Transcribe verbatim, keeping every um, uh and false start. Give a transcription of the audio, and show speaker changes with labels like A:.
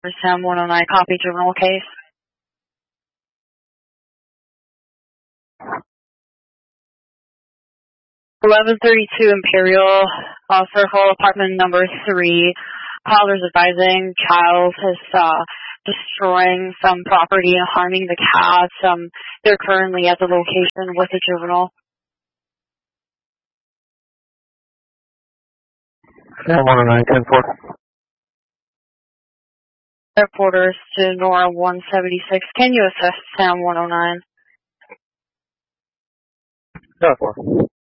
A: Sam one oh nine, copy juvenile case. eleven thirty-two Imperial uh, Circle, apartment number three. Caller's advising child is uh, destroying some property and harming the cats. Um, they're currently at the location with the juvenile.
B: Sam one oh nine, ten four.
A: Reporters to Nora one seventy-six. Can you assist Sam one oh nine?
B: ten four.